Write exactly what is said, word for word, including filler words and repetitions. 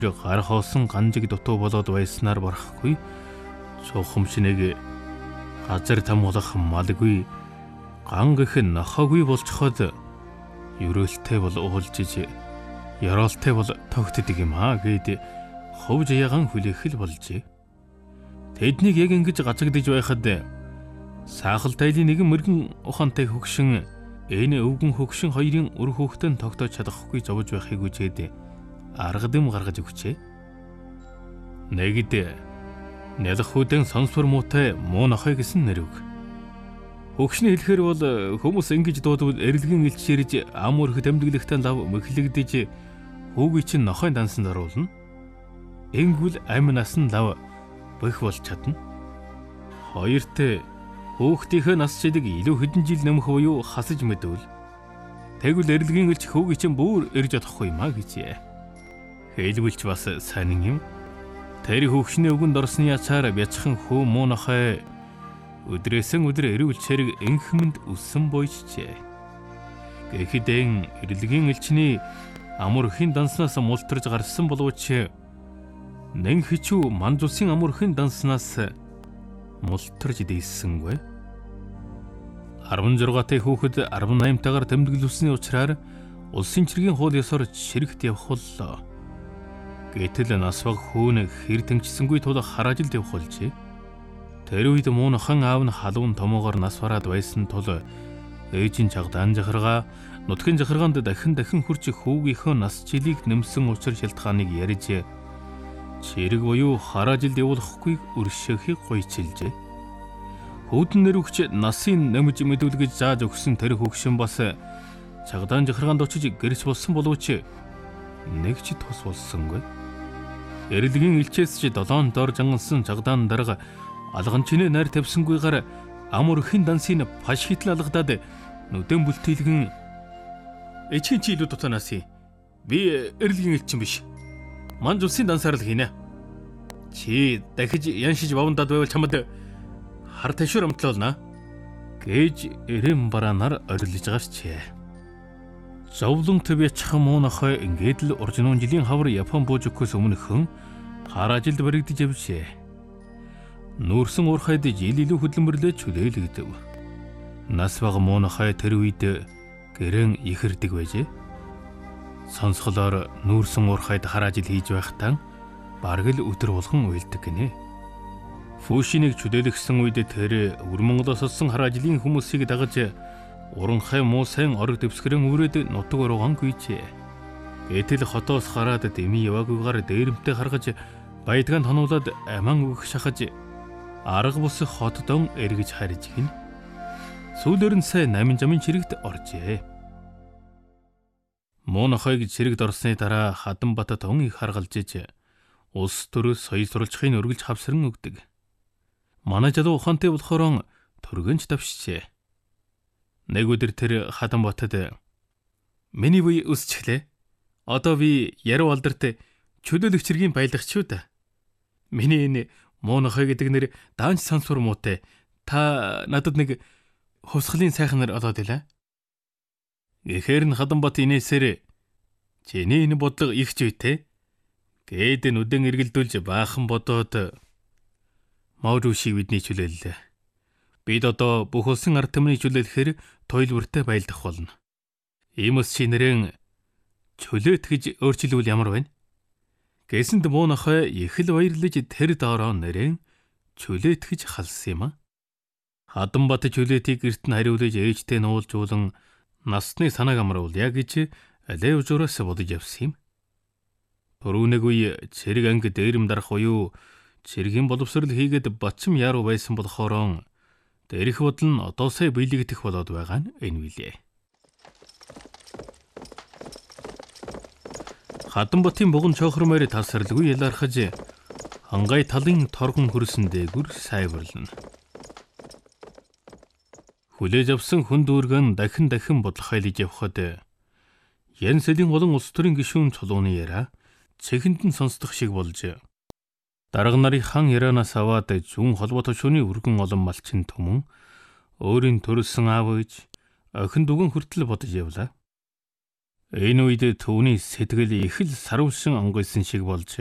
гар хоосон ганжиг дутуу болоод байснаар барахгүй. Цухамч нэг газар тамуулах малгүй ган гэх нохоогүй болцоход ерөөлтэй бол уулжиж яроолтой бол тогтдөг юм аа гэд ховж яган хүлээх л болжээ. Тэднийг яг ингэж гацагдж байхад саахал тайлын нэгэн мөргөн ухаантай хөгшин энэ өвгөн хөгшин хоёрын үр хөөхтөн тогтоож чадахгүй зовж байхыг үзээд арга дэм гаргаж өгчээ. Нэгд нялх хүдэн сонсвор муутай муу нохой гэсэн нэр өг. Хөгшний хэлэхэр бол хүмүүс ингэж дуудвал эрэлгэн илчээрж ам өрх тэмдэглэхтэй лав мэхлэгдэж хүүгийн чинь нохойн дансанд оруулна. Энгүүл амь нас нь лав бэх болж чадна. Хоёрт хүүхдийнхээ нас чидэг илүү хэдэн жил нэмэх буюу хасаж мэдвэл тэгвэл эрэлгэн илч хүүгийн чинь бүр эрж чадахгүй юм а гэжээ. Хэлбэлч бас сайн юм. Тэр хөгшний өгөнд орсны ячаар бяцхан хүү муу нохой өдрөөсөн өдөр эрүүл чэрэг энхмэнд өссөн бойжжээ. Гэхэдэн эрэлгийн элчний амурхийн данснаас мултарж гарсан боловч нэн хичүү манжулсын амурхийн данснаас мултарж дийссэнгүй. арван зургаатай хүүхэд арван наймтайгаар тэмдэглүүлсэний учраас улсын чиргийн хууль ёсоор ширхт явах боллоо. Гэтэл нас баг хүүн хэр тэнцсэнгүй тул хараажилд явах болжээ. Тэр үед муу нохон аав нь халуун томоогоор нас бараад байсан тул ээжийн чагдаан захиргаа нутгийн захиргаанд дахин дахин хурж хүүгийнхөө нас жилийг нэмсэн учир шалтгааныг ярьж чирэг буюу хараажилд явуулахгүй өршөөхийг гойчилжээ. Хүүдэн нэр өгч насын нэмж мэдүүлгэж зааж өгсөн тэр хөгшин бас чагдаан захиргаанд очиж гэрч болсон боловч нэг ч тус болсонгүй. Эрэлгийн элчээс ч долоон дор жангансан чагдаан дарга алганчны найр тавьсангүйгээр ам өрхийн дансыг паш хитл алгадаад нүдэн бүлтэлгэн эчийн чи илүү дутанаас би эрэлгийн элчин биш. Манжулсын дансаар л хийнэ. Чи дахиж яншиж бавандаад байвал чамд хар ташуур амтлуулна гэж эрэм бараанаар орилж гарчээ. Зовлон төвячхан муу нохой ингээд л оржинон жилийн хавар Япон буужукээс өмнөхөн хараажилд баригдаж явжээ. Нүүрсэн уурхайд жил илүү хөдөлмөрлөө чөлөөлөгдөв. Нас бага муу нохой тэр үед гэрэн ихэрдэг байжээ. Сонсголоор нүүрсэн уурхайд хараажил хийж байхдаа бараг л өдөр болгон уйлдаг гинэ. Фүшинийг чөлөөлөгсөн үед тэр өвөр Монголоос олсон хараажилын хүмүүсийг дагаж уранхай муу сайн орог дэвсгэрэн үрээд нутаг урууган гүйжээ. Гэтэл хотоос гараад дэми яваагүйгээр дээрэмтэй харгаж байдгаан тонуулаад аман өгөх шахаж арга бус хотдон эргэж харж гин. Сүүлээр нь сайн намын жамын чирэгт оржээ. Муу нохойг чирэгт орсны дараа Хаданбат тон их харгалж иж улс төр соёл сурвалжхыг өргөлж хавсран өгдөг. Манай залуу ухаантай болохоор төргөнч давшжээ. Нэг өдөр тэр Хаданбатад миний буй өсчихлээ. Одоо би яруу алдарт чөлөөлөх чиргийн байлагчуд. Миний энэ муу нохой гэдэг нэр даанч сонсвор муутай. Та надад нэг хувсгалын сайхан нар олоод илаа. Гэхээр нь Хаданбат инээсээр чиний энэ бодлого их ч үйтэй. Гээд нүдэн эргэлдүүлж баахан бодоод Маурушиг бидний чөлөөллөө. Бид одоо бүх улсын ард түмний чөлөөлөхөр тойлбортой байлдах болно. Иймээс чи нэрэн чөлөөт гэж өөрчилвөл ямар байна? Гэсэнд муу нохой их л баярлаж тэр доороо нэрэн чөлөөт гэж халсан юм а. Хаданбат чөлөөтийг гэрт нь хариулж ээжтэй нуулжуулан насны санааг амруулъя гэж алей ужуураас бодож явсан юм. Төрүүнэг үе цэрэг анги дээрэм дарах буюу цэргийн боловсрол хийгээд бачим яруу байсан болохоор дээрх бодол нь одоо сая биелэгдэх болоод байгаа нь энэ билээ. Хаданбатын буган чохромоор тасралгүй ялархаж хангай талын торгон хөрсөн дээгүр сайварлана. Хүлээж авсан хүн дүүргэн дахин дахин бодлохайлж явхад Янсэлийн олон улс төрийн гишүүн чулууны яриа цэхэнд нь сонсдох шиг болж дарга нарын хан ярианаас аваад зүүн холбоотой шөнийн өргөн олон малчин түмэн өөрийн төрөлсөн аав ээж охин дүүгэн хүртэл бодож явлаа. Энэ үед түүний сэтгэл их л сарвсан онгойсон шиг болж